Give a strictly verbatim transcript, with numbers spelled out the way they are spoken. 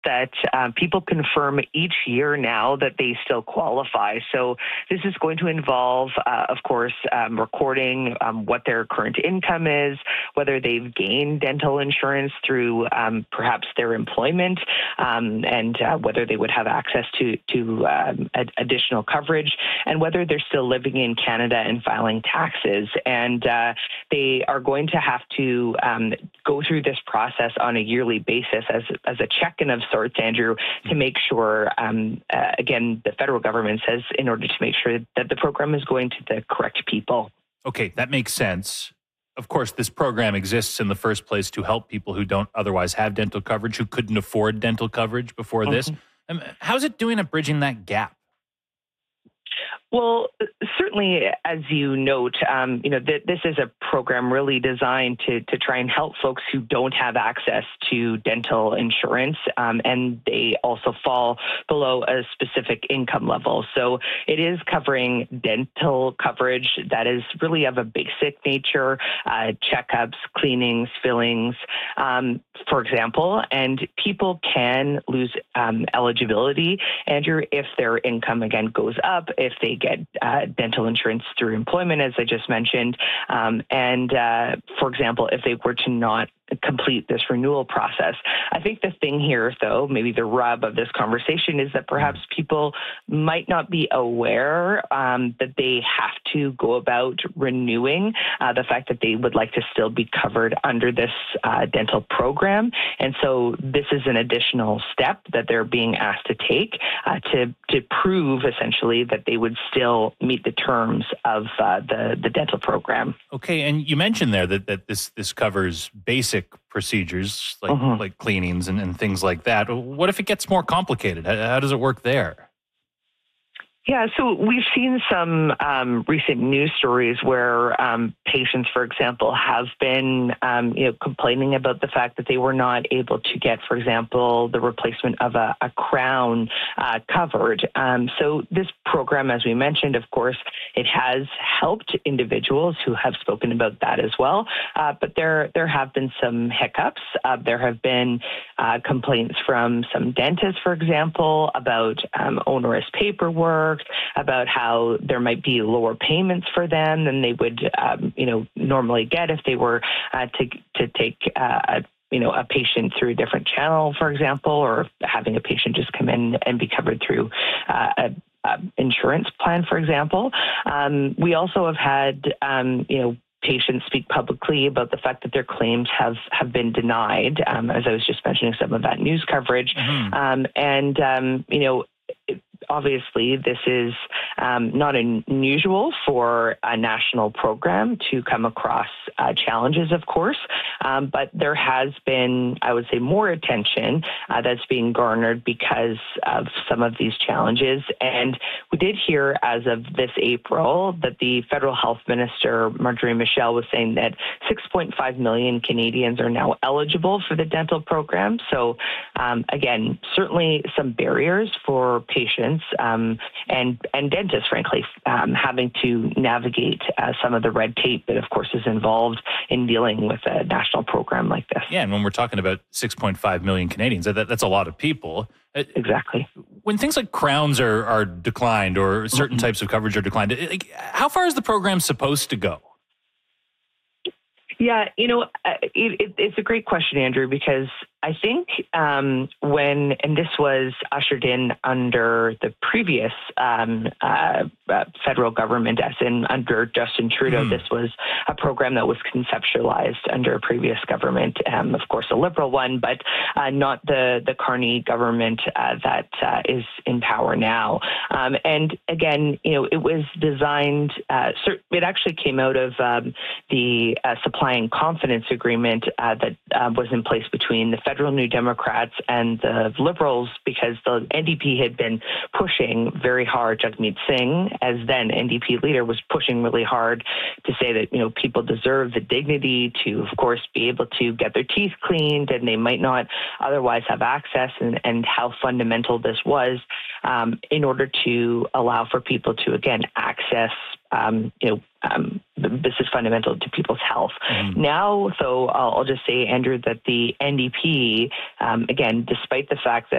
that um, people confirm each year now that they still qualify. So this is going to involve, uh, of course, um, recording um, what their current income is, whether they've gained dental insurance through um, perhaps their employment, um, and uh, whether they would have access to, to um, ad- additional coverage, and whether they're still living in Canada and filing taxes. And uh, they are going to have to um, go through this process on a yearly basis as, as a check-in of sorts, Andrew, to make sure, um, uh, again, the federal government says in order to make sure that the program is going to the correct people. Okay, that makes sense. Of course, this program exists in the first place to help people who don't otherwise have dental coverage, who couldn't afford dental coverage before mm-hmm. this. Um, how's it doing at bridging that gap? Well, certainly, as you note, um, you know, th- this is a program really designed to to try and help folks who don't have access to dental insurance, um, and they also fall below a specific income level. So it is covering dental coverage that is really of a basic nature, uh, checkups, cleanings, fillings, um, for example, and people can lose um, eligibility, Andrew, if their income, again, goes up, if they get uh, dental insurance through employment, as I just mentioned. Um, and, uh, for example, if they were to not complete this renewal process. I think the thing here, though, maybe the rub of this conversation is that perhaps people might not be aware um, that they have to go about renewing uh, the fact that they would like to still be covered under this uh, dental program. And so this is an additional step that they're being asked to take uh, to, to prove, essentially, that they would still meet the terms of uh, the, the dental program. Okay, and you mentioned there that, that this, this covers basic procedures like uh-huh. like cleanings and, and things like that. What if it gets more complicated? How, how does it work there? Yeah, so we've seen some um, recent news stories where um, patients, for example, have been um, you know, complaining about the fact that they were not able to get, for example, the replacement of a, a crown uh, covered. Um, so this program, as we mentioned, of course, it has helped individuals who have spoken about that as well. Uh, but there, there have been some hiccups. Uh, there have been uh, complaints from some dentists, for example, about um, onerous paperwork, about how there might be lower payments for them than they would, um, you know, normally get if they were uh, to to take uh, a you know, a patient through a different channel, for example, or having a patient just come in and be covered through uh, a Uh, insurance plan, for example. Um, we also have had, um, you know, patients speak publicly about the fact that their claims have, have been denied, um, as I was just mentioning some of that news coverage. Mm-hmm. Um, and, um, you know, it, obviously, this is um, not unusual for a national program to come across uh, challenges, of course, um, but there has been, I would say, more attention uh, that's being garnered because of some of these challenges. And we did hear as of this April that the federal health minister, Marjorie Michel, was saying that six point five million Canadians are now eligible for the dental program. So, um, again, certainly some barriers for patients Um, and, and dentists, frankly, um, having to navigate uh, some of the red tape that, of course, is involved in dealing with a national program like this. Yeah, and when we're talking about six point five million Canadians, that, that's a lot of people. Exactly. When things like crowns are, are declined or certain mm-hmm. types of coverage are declined, like, how far is the program supposed to go? Yeah, you know, it, it, it's a great question, Andrew, because I think um, when, and this was ushered in under the previous um, uh, uh, federal government, as in under Justin Trudeau, mm. this was a program that was conceptualized under a previous government, um, of course, a Liberal one, but uh, not the, the Carney government uh, that uh, is in power now. Um, and again, you know, it was designed, uh, it actually came out of um, the uh, supply and confidence agreement uh, that uh, was in place between the federal New Democrats and the Liberals, because the N D P had been pushing very hard. Jagmeet Singh, as then N D P leader, was pushing really hard to say that, you know, people deserve the dignity to, of course, be able to get their teeth cleaned, and they might not otherwise have access, and, and how fundamental this was um, in order to allow for people to, again, access Um, you know, um, this is fundamental to people's health. Mm. Now, though, I'll, I'll just say, Andrew, that the N D P, um, again, despite the fact that